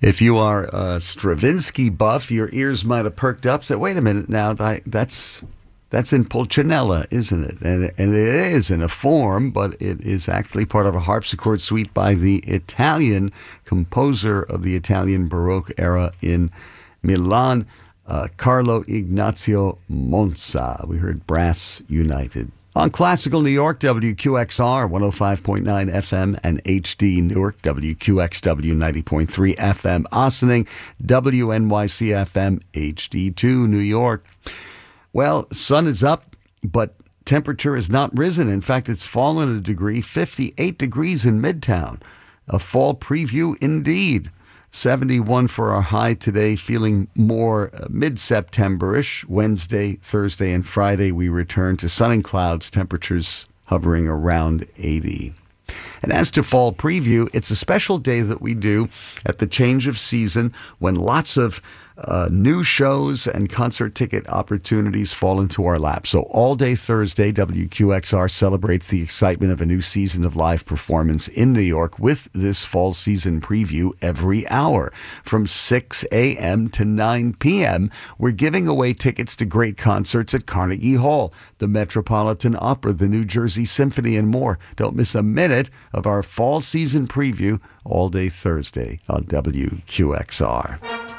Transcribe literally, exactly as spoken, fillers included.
If you are a Stravinsky buff, your ears might have perked up. Say, wait a minute now, I, that's that's in Pulcinella, isn't it? And, and it is in a form, but it is actually part of a harpsichord suite by the Italian composer of the Italian Baroque era in Milan, uh, Carlo Ignazio Monza. We heard Brass United. On Classical New York, W Q X R, one oh five point nine F M, and H D Newark, W Q X W, ninety point three F M, Ossining, W N Y C F M, H D two, New York. Well, sun is up, but temperature has not risen. In fact, it's fallen a degree, fifty-eight degrees in Midtown. A fall preview indeed. seventy-one for our high today, feeling more uh, mid-September-ish. Wednesday, Thursday, and Friday, we return to sun and clouds, temperatures hovering around eighty. And as to fall preview, it's a special day that we do at the change of season when lots of uh, new shows and concert ticket opportunities fall into our lap. So all day Thursday, W Q X R celebrates the excitement of a new season of live performance in New York with this fall season preview every hour. From six a.m. to nine p.m., we're giving away tickets to great concerts at Carnegie Hall, the Metropolitan Opera, the New Jersey Symphony, and more. Don't miss a minute of our fall season preview all day Thursday on W Q X R.